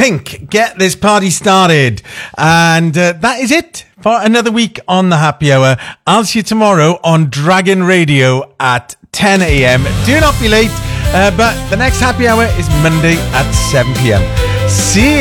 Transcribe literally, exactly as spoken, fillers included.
Pink, Get This Party Started. And uh, that is it for another week on the Happy Hour. I'll see you tomorrow on Dragon Radio at ten a.m. Do not be late, uh, but the next Happy Hour is Monday at seven p.m. See you.